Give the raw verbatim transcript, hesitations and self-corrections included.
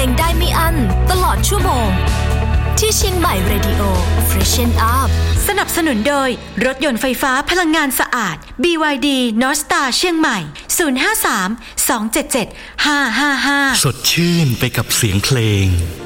งได้ไม่อั้นตลอดชั่วโมงที่เชียงใหม่ Radio Freshen Up สนับสนุนโดยรถยนต์ไฟฟ้าพลังงานสะอาด บี วาย ดี North Star เชียงใหม่ศูนย์ ห้า สาม สอง เจ็ด เจ็ด ห้า ห้า ห้าสดชื่นไปกับเสียงเพลง